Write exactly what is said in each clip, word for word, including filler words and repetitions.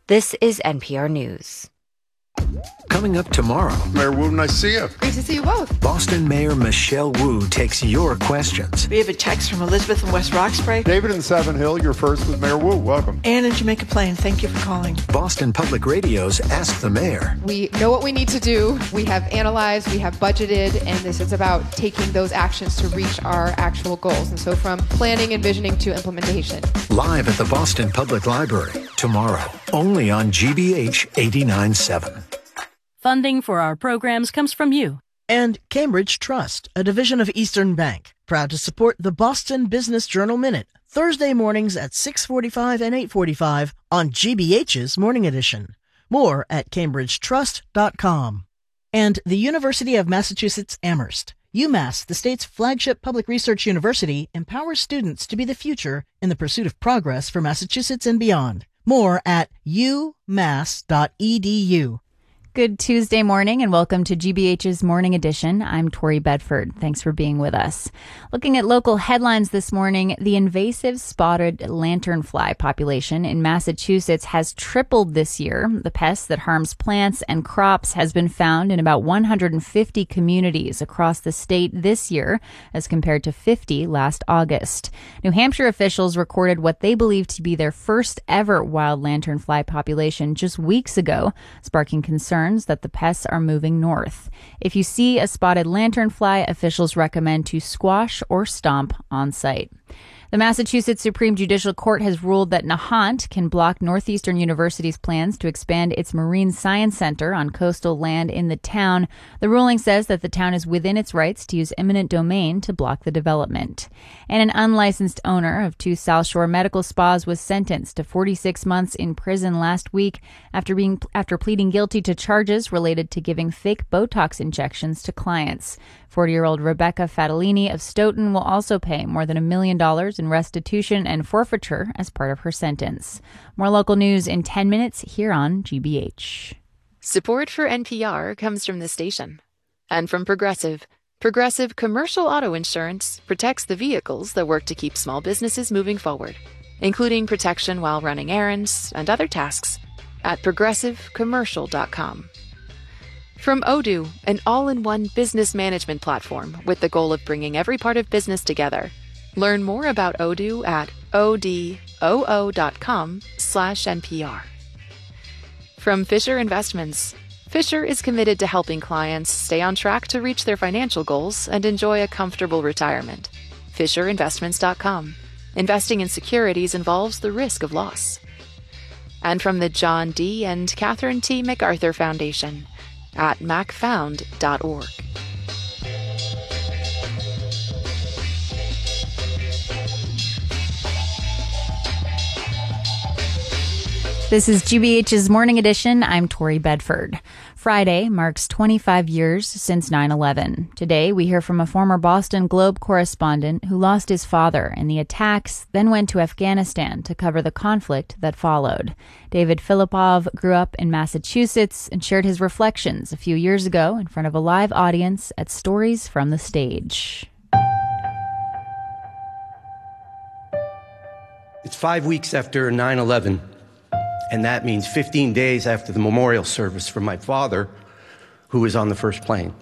This is N P R News. Coming up tomorrow. Mayor Wu, nice to see you. Great to see you both. Boston Mayor Michelle Wu takes your questions. We have a text from Elizabeth in West Roxbury. David in Savin Hill, you're first with Mayor Wu. Welcome. Anne in Jamaica Plain, thank you for calling. Boston Public Radio's Ask the Mayor. We know what we need to do. We have analyzed, we have budgeted, and this is about taking those actions to reach our actual goals. And so from planning and visioning to implementation. Live at the Boston Public Library tomorrow, only on G B H eighty-nine point seven. Funding for our programs comes from you. And Cambridge Trust, a division of Eastern Bank, proud to support the Boston Business Journal Minute, Thursday mornings at six forty-five and eight forty-five on G B H's Morning Edition. More at cambridge trust dot com. And the University of Massachusetts Amherst. UMass, the state's flagship public research university, empowers students to be the future in the pursuit of progress for Massachusetts and beyond. More at u mass dot e d u. Good Tuesday morning and welcome to G B H's Morning Edition. I'm Tori Bedford. Thanks for being with us. Looking at local headlines this morning, the invasive spotted lanternfly population in Massachusetts has tripled this year. The pest that harms plants and crops has been found in about one hundred fifty communities across the state this year, as compared to fifty last August. New Hampshire officials recorded what they believe to be their first ever wild lanternfly population just weeks ago, sparking concern that the pests are moving north. If you see a spotted lanternfly, officials recommend to squash or stomp on site. The Massachusetts Supreme Judicial Court has ruled that Nahant can block Northeastern University's plans to expand its Marine Science Center on coastal land in the town. The ruling says that the town is within its rights to use eminent domain to block the development. And an unlicensed owner of two South Shore medical spas was sentenced to forty-six months in prison last week after being after pleading guilty to charges related to giving fake Botox injections to clients. forty-year-old Rebecca Fatalini of Stoughton will also pay more than a million dollars in restitution and forfeiture as part of her sentence. More local news in ten minutes here on G B H. Support for N P R comes from the station and from Progressive. Progressive Commercial Auto Insurance protects the vehicles that work to keep small businesses moving forward, including protection while running errands and other tasks at progressive commercial dot com. From Odoo, an all-in-one business management platform with the goal of bringing every part of business together. Learn more about Odoo at odoo dot com slash N P R. From Fisher Investments. Fisher is committed to helping clients stay on track to reach their financial goals and enjoy a comfortable retirement. fisher investments dot com. Investing in securities involves the risk of loss. And from the John D. and Catherine T. MacArthur Foundation at mac found dot org. This is G B H's Morning Edition. I'm Tori Bedford. Friday marks twenty-five years since nine eleven. Today, we hear from a former Boston Globe correspondent who lost his father in the attacks, then went to Afghanistan to cover the conflict that followed. David Filipov grew up in Massachusetts and shared his reflections a few years ago in front of a live audience at Stories from the Stage. It's five weeks after nine eleven. And that means fifteen days after the memorial service for my father, who was on the first plane.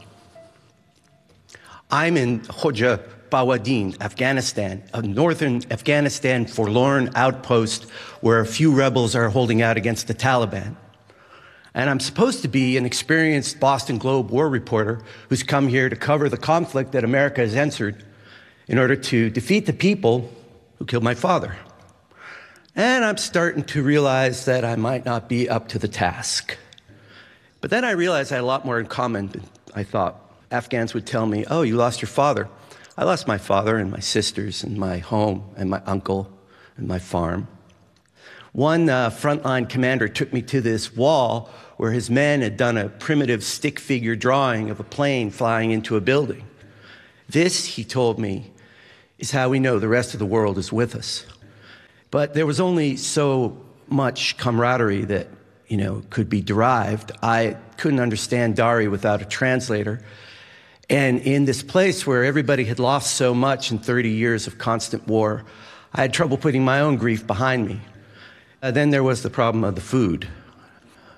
I'm in Khoja Bawadin, Afghanistan, a northern Afghanistan forlorn outpost where a few rebels are holding out against the Taliban. And I'm supposed to be an experienced Boston Globe war reporter who's come here to cover the conflict that America has entered in order to defeat the people who killed my father. And I'm starting to realize that I might not be up to the task. But then I realized I had a lot more in common than I thought. Afghans would tell me, oh, you lost your father. I lost my father and my sisters and my home and my uncle and my farm. One uh, frontline commander took me to this wall where his men had done a primitive stick figure drawing of a plane flying into a building. This, he told me, is how we know the rest of the world is with us. But there was only so much camaraderie that, you know, could be derived. I couldn't understand Dari without a translator. And in this place where everybody had lost so much in thirty years of constant war, I had trouble putting my own grief behind me. Uh, then there was the problem of the food.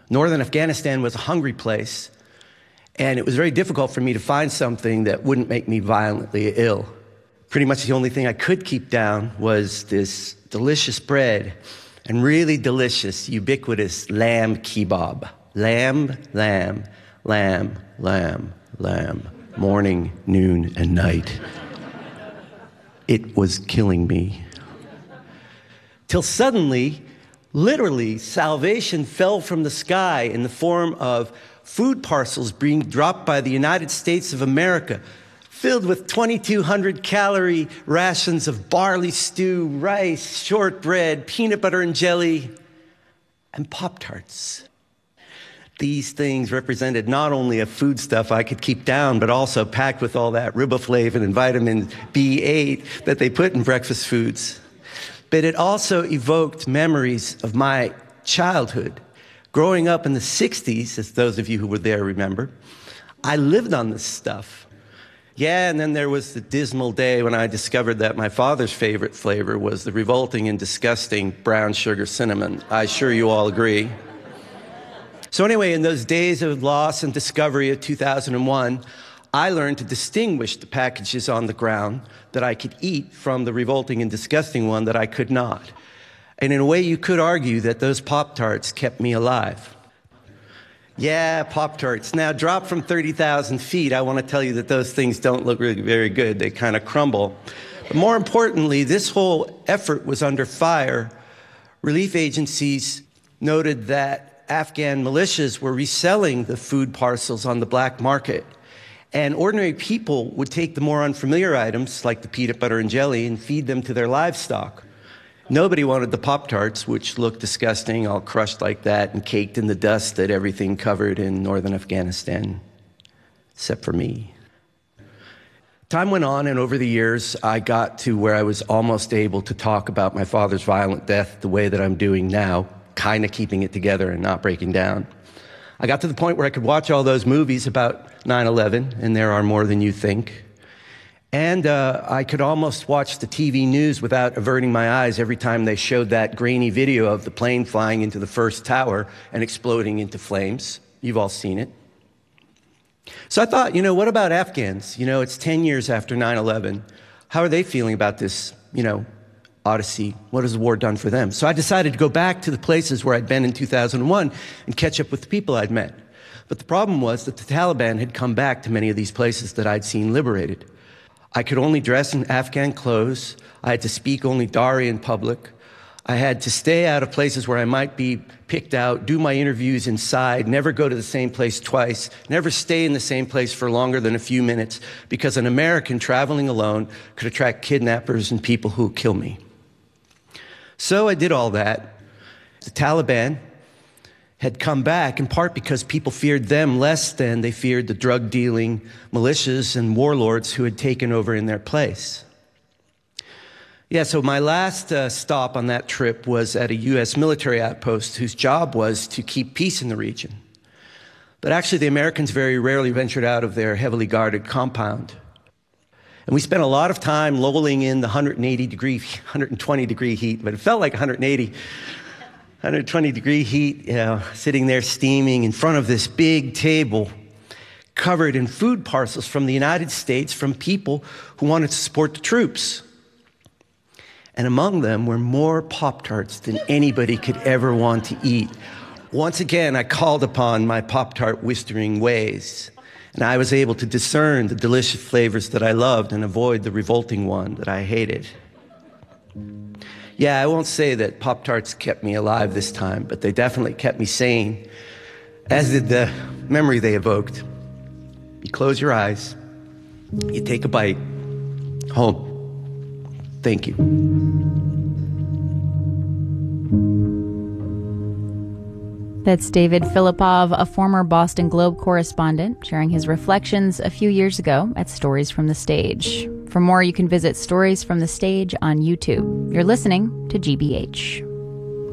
Northern Afghanistan was a hungry place, and it was very difficult for me to find something that wouldn't make me violently ill. Pretty much the only thing I could keep down was this delicious bread and really delicious, ubiquitous lamb kebab. Lamb, lamb, lamb, lamb, lamb, morning, noon, and night. It was killing me. Till suddenly, literally, salvation fell from the sky in the form of food parcels being dropped by the United States of America, filled with twenty-two hundred calorie rations of barley stew, rice, shortbread, peanut butter and jelly, and Pop-Tarts. These things represented not only a foodstuff I could keep down, but also packed with all that riboflavin and vitamin B eight that they put in breakfast foods. But it also evoked memories of my childhood. Growing up in the sixties, as those of you who were there remember, I lived on this stuff. Yeah, and then there was the dismal day when I discovered that my father's favorite flavor was the revolting and disgusting brown sugar cinnamon. I'm sure you all agree. So anyway, in those days of loss and discovery of two thousand one, I learned to distinguish the packages on the ground that I could eat from the revolting and disgusting one that I could not. And in a way, you could argue that those Pop-Tarts kept me alive. Yeah, Pop-Tarts. Now, dropped from thirty thousand feet, I want to tell you that those things don't look really very good. They kind of crumble. But more importantly, this whole effort was under fire. Relief agencies noted that Afghan militias were reselling the food parcels on the black market. And ordinary people would take the more unfamiliar items, like the peanut butter and jelly, and feed them to their livestock. Nobody wanted the Pop-Tarts, which looked disgusting, all crushed like that and caked in the dust that everything covered in northern Afghanistan, except for me. Time went on, and over the years, I got to where I was almost able to talk about my father's violent death the way that I'm doing now, kind of keeping it together and not breaking down. I got to the point where I could watch all those movies about nine eleven, and there are more than you think. And uh, I could almost watch the T V news without averting my eyes every time they showed that grainy video of the plane flying into the first tower and exploding into flames. You've all seen it. So I thought, you know, what about Afghans? You know, it's ten years after nine eleven. How are they feeling about this, you know, odyssey? What has the war done for them? So I decided to go back to the places where I'd been in two thousand one and catch up with the people I'd met. But the problem was that the Taliban had come back to many of these places that I'd seen liberated. I could only dress in Afghan clothes. I had to speak only Dari in public. I had to stay out of places where I might be picked out, do my interviews inside, never go to the same place twice, never stay in the same place for longer than a few minutes, because an American traveling alone could attract kidnappers and people who would kill me. So I did all that. The Taliban had come back in part because people feared them less than they feared the drug-dealing militias and warlords who had taken over in their place. Yeah, so my last uh, stop on that trip was at a U S military outpost whose job was to keep peace in the region. But actually, the Americans very rarely ventured out of their heavily guarded compound. And we spent a lot of time lolling in the one hundred eighty degree, one hundred twenty degree heat, but it felt like one hundred eighty, one hundred twenty degree heat, you know, sitting there steaming in front of this big table covered in food parcels from the United States from people who wanted to support the troops. And among them were more Pop-Tarts than anybody could ever want to eat. Once again, I called upon my Pop-Tart whistling ways, and I was able to discern the delicious flavors that I loved and avoid the revolting one that I hated. Yeah, I won't say that Pop-Tarts kept me alive this time, but they definitely kept me sane, as did the memory they evoked. You close your eyes, you take a bite, home. Thank you. That's David Filipov, a former Boston Globe correspondent, sharing his reflections a few years ago at Stories from the Stage. For more, you can visit Stories from the Stage on YouTube. You're listening to G B H.